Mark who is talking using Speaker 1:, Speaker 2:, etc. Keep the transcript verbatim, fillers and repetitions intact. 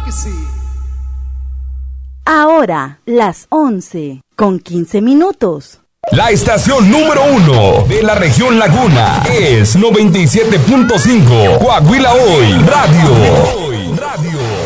Speaker 1: que sí.
Speaker 2: Ahora, las once con quince minutos.
Speaker 3: La estación número uno de la región Laguna es noventa y siete punto cinco Coahuila Hoy Radio. Hoy Radio.